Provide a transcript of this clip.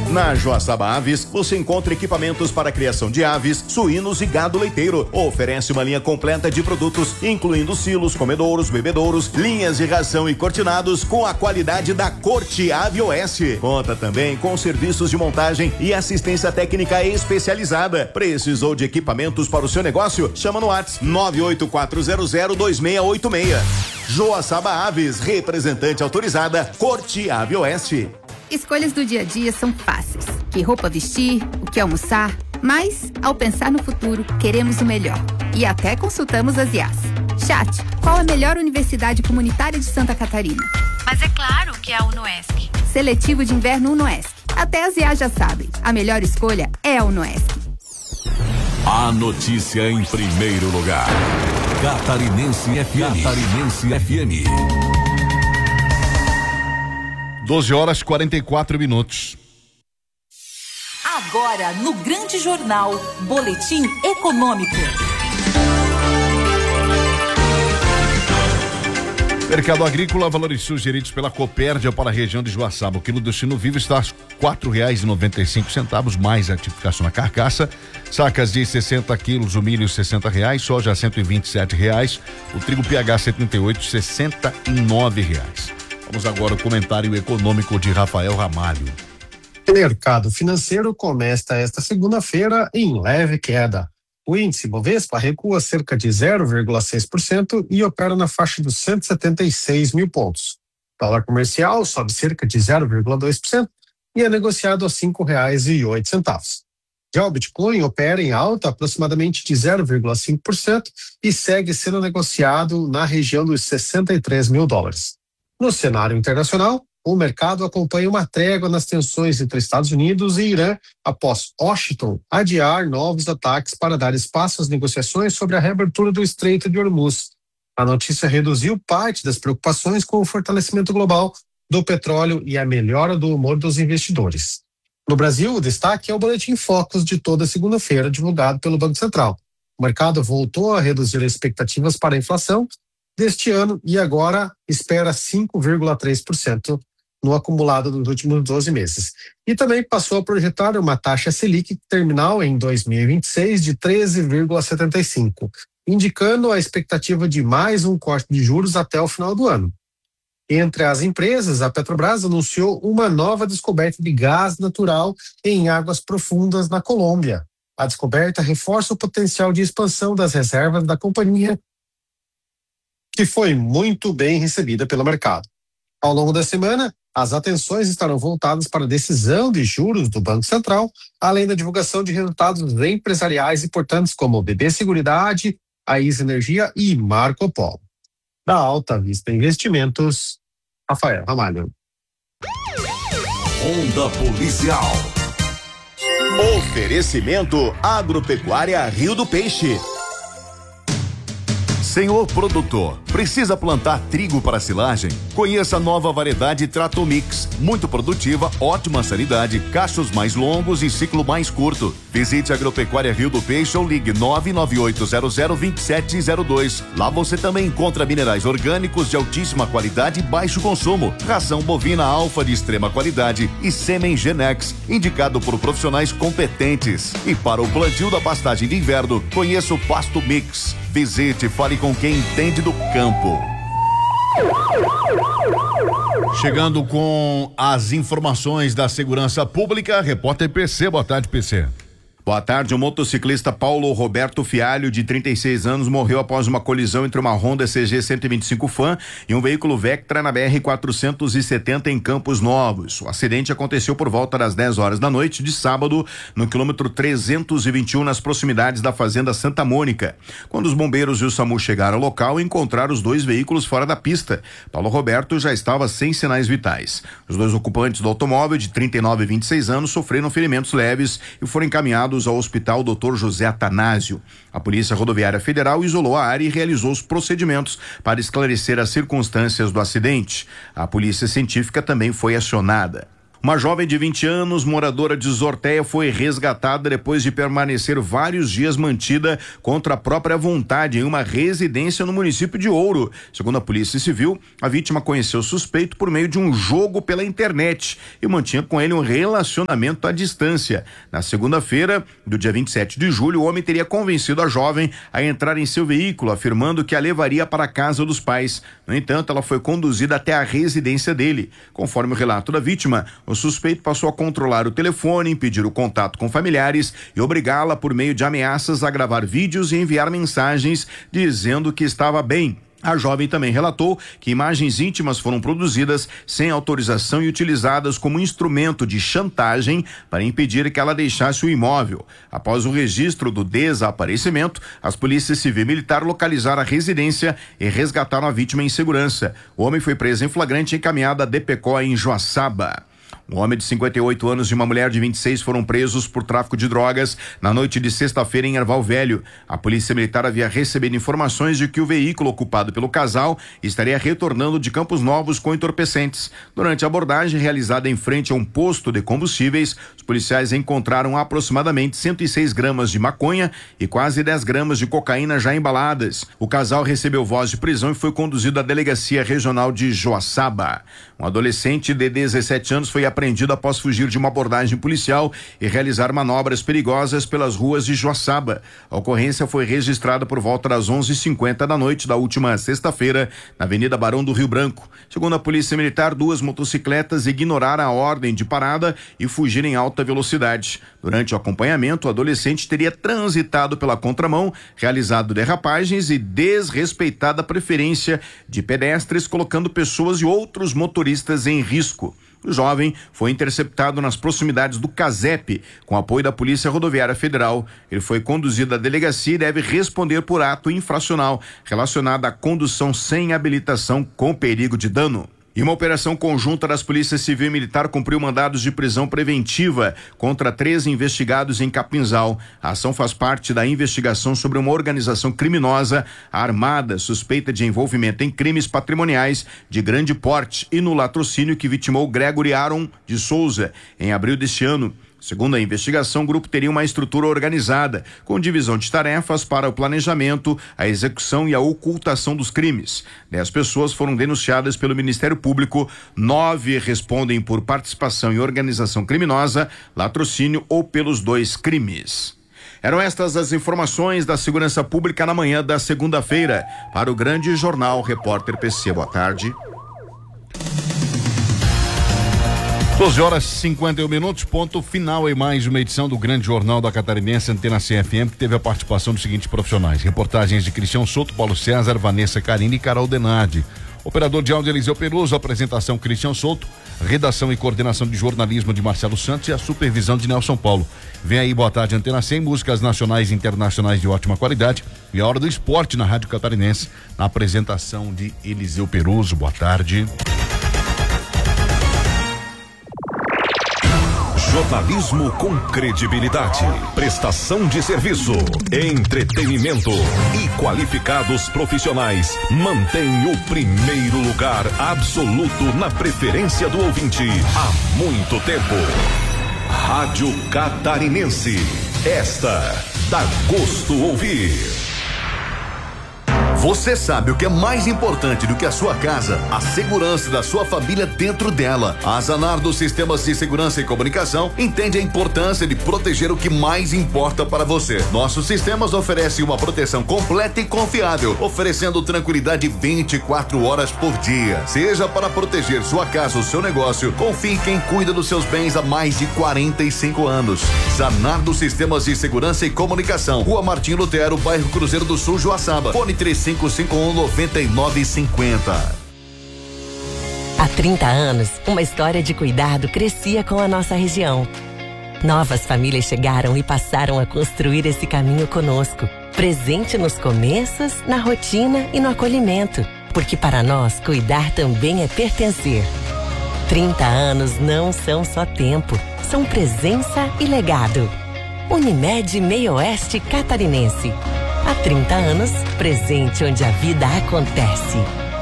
Na Joaçaba Aves, você encontra equipamentos para criação de aves, suínos e gado leiteiro. Oferece uma linha completa de produtos, incluindo silos, comedouros, bebedouros, linhas de ração e cortinados com a qualidade da Corte Ave Oeste. Conta também com serviços de montagem e assistência técnica especializada. Precisou de equipamentos para o seu negócio? Chama no WhatsApp 984002686. Joaçaba Aves, representante autorizada, Corte Ave Oeste. Escolhas do dia a dia são fáceis. Que roupa vestir, o que almoçar, mas, ao pensar no futuro, queremos o melhor. E até consultamos as IAs. Chat, qual a melhor universidade comunitária de Santa Catarina? Mas é claro que é a UnoESC. Seletivo de inverno UnoESC. Até as IAs já sabem. A melhor escolha é a UnoESC. A notícia em primeiro lugar. Catarinense FM. Catarinense FM. 12h44. Agora, no Grande Jornal, Boletim Econômico. Mercado agrícola, valores sugeridos pela Copérdia para a região de Joaçaba. O quilo do sino vivo está a R$4,95, mais a tipificação na carcaça. Sacas de 60 quilos, o milho R$60, soja R$127, o trigo PH 78, R$69. Vamos agora ao comentário econômico de Rafael Ramalho. O mercado financeiro começa esta segunda-feira em leve queda. O índice Bovespa recua cerca de 0,6% e opera na faixa dos 176 mil pontos. O dólar comercial sobe cerca de 0,2% e é negociado a R$5,08. Já o Bitcoin opera em alta aproximadamente de 0,5% e segue sendo negociado na região dos 63 mil dólares. No cenário internacional, o mercado acompanha uma trégua nas tensões entre Estados Unidos e Irã após Washington adiar novos ataques para dar espaço às negociações sobre a reabertura do Estreito de Hormuz. A notícia reduziu parte das preocupações com o fortalecimento global do petróleo e a melhora do humor dos investidores. No Brasil, o destaque é o Boletim Focus de toda segunda-feira, divulgado pelo Banco Central. O mercado voltou a reduzir as expectativas para a inflação deste ano e agora espera 5,3% no acumulado dos últimos 12 meses. E também passou a projetar uma taxa Selic terminal em 2026 de 13,75, indicando a expectativa de mais um corte de juros até o final do ano. Entre as empresas, a Petrobras anunciou uma nova descoberta de gás natural em águas profundas na Colômbia. A descoberta reforça o potencial de expansão das reservas da companhia, que foi muito bem recebida pelo mercado. Ao longo da semana, as atenções estarão voltadas para a decisão de juros do Banco Central, além da divulgação de resultados empresariais importantes como BB Seguridade, AIS Energia e Marco Polo. Da Alta Vista Investimentos, Rafael Ramalho. Onda Policial. Oferecimento Agropecuária Rio do Peixe. Senhor produtor, precisa plantar trigo para silagem? Conheça a nova variedade Tratomix, muito produtiva, ótima sanidade, cachos mais longos e ciclo mais curto. Visite a Agropecuária Rio do Peixe ou ligue 998002702. Lá você também encontra minerais orgânicos de altíssima qualidade e baixo consumo, ração bovina alfa de extrema qualidade e sêmen Genex, indicado por profissionais competentes. E para o plantio da pastagem de inverno, conheça o Pasto Mix. Visite e fale com quem entende do campo. Chegando com as informações da segurança pública, repórter PC. Boa tarde, PC. Boa tarde, o motociclista Paulo Roberto Fialho, de 36 anos, morreu após uma colisão entre uma Honda CG 125 Fan e um veículo Vectra na BR-470 em Campos Novos. O acidente aconteceu por volta das 10 horas da noite de sábado, no quilômetro 321, nas proximidades da Fazenda Santa Mônica. Quando os bombeiros e o SAMU chegaram ao local, encontraram os dois veículos fora da pista. Paulo Roberto já estava sem sinais vitais. Os dois ocupantes do automóvel, de 39 e 26 anos, sofreram ferimentos leves e foram encaminhados ao Hospital Dr. José Atanásio. A Polícia Rodoviária Federal isolou a área e realizou os procedimentos para esclarecer as circunstâncias do acidente. A Polícia Científica também foi acionada. Uma jovem de 20 anos, moradora de Zortéia, foi resgatada depois de permanecer vários dias mantida contra a própria vontade em uma residência no município de Ouro. Segundo a Polícia Civil, a vítima conheceu o suspeito por meio de um jogo pela internet e mantinha com ele um relacionamento à distância. Na segunda-feira, do dia 27 de julho, o homem teria convencido a jovem a entrar em seu veículo, afirmando que a levaria para a casa dos pais. No entanto, ela foi conduzida até a residência dele. Conforme o relato da vítima, o suspeito passou a controlar o telefone, impedir o contato com familiares e obrigá-la por meio de ameaças a gravar vídeos e enviar mensagens dizendo que estava bem. A jovem também relatou que imagens íntimas foram produzidas sem autorização e utilizadas como instrumento de chantagem para impedir que ela deixasse o imóvel. Após o registro do desaparecimento, as polícias civil e militar localizaram a residência e resgataram a vítima em segurança. O homem foi preso em flagrante e encaminhado a DPCO em Joaçaba. Um homem de 58 anos e uma mulher de 26 foram presos por tráfico de drogas na noite de sexta-feira em Erval Velho. A polícia militar havia recebido informações de que o veículo ocupado pelo casal estaria retornando de Campos Novos com entorpecentes. Durante a abordagem realizada em frente a um posto de combustíveis, os policiais encontraram aproximadamente 106 gramas de maconha e quase 10 gramas de cocaína já embaladas. O casal recebeu voz de prisão e foi conduzido à Delegacia Regional de Joaçaba. Um adolescente de 17 anos foi apreendido após fugir de uma abordagem policial e realizar manobras perigosas pelas ruas de Joaçaba. A ocorrência foi registrada por volta das 11h50 da noite da última sexta-feira, na Avenida Barão do Rio Branco. Segundo a Polícia Militar, 2 motocicletas ignoraram a ordem de parada e fugiram em alta velocidade. Durante o acompanhamento, o adolescente teria transitado pela contramão, realizado derrapagens e desrespeitado a preferência de pedestres, colocando pessoas e outros motoristas em risco. O jovem foi interceptado nas proximidades do CASEP, com apoio da Polícia Rodoviária Federal. Ele foi conduzido à delegacia e deve responder por ato infracional relacionado à condução sem habilitação com perigo de dano. E uma operação conjunta das Polícias Civil e Militar cumpriu mandados de prisão preventiva contra 13 investigados em Capinzal. A ação faz parte da investigação sobre uma organização criminosa armada suspeita de envolvimento em crimes patrimoniais de grande porte e no latrocínio que vitimou Gregory Aaron de Souza em abril deste ano. Segundo a investigação, o grupo teria uma estrutura organizada, com divisão de tarefas para o planejamento, a execução e a ocultação dos crimes. 10 pessoas foram denunciadas pelo Ministério Público, 9 respondem por participação em organização criminosa, latrocínio ou pelos 2 crimes. Eram estas as informações da segurança pública na manhã da segunda-feira. Para o Grande Jornal, repórter PC. Boa tarde. 12h51, ponto final em mais uma edição do Grande Jornal da Catarinense Antena CFM, que teve a participação dos seguintes profissionais: reportagens de Cristian Souto, Paulo César, Vanessa Carini e Carol Denardi. Operador de áudio Eliseu Peluso, apresentação Cristian Souto, redação e coordenação de jornalismo de Marcelo Santos e a supervisão de Nelson Paulo. Vem aí, boa tarde, Antena 100, músicas nacionais e internacionais de ótima qualidade e a hora do esporte na Rádio Catarinense, na apresentação de Eliseu Peluso. Boa tarde. Jornalismo com credibilidade, prestação de serviço, entretenimento e qualificados profissionais mantém o primeiro lugar absoluto na preferência do ouvinte há muito tempo. Rádio Catarinense, esta dá gosto ouvir. Você sabe o que é mais importante do que a sua casa? A segurança da sua família dentro dela. A Zanardo Sistemas de Segurança e Comunicação entende a importância de proteger o que mais importa para você. Nossos sistemas oferecem uma proteção completa e confiável, oferecendo tranquilidade 24 horas por dia. Seja para proteger sua casa ou seu negócio, confie em quem cuida dos seus bens há mais de 45 anos. Zanardo Sistemas de Segurança e Comunicação, Rua Martim Lutero, bairro Cruzeiro do Sul, Joaçaba. Fone 3551-9950. Há 30 anos, uma história de cuidado crescia com a nossa região. Novas famílias chegaram e passaram a construir esse caminho conosco, presente nos começos, na rotina e no acolhimento, porque para nós cuidar também é pertencer. 30 anos não são só tempo, são presença e legado. Unimed Meio Oeste Catarinense. Há 30 anos, presente onde a vida acontece.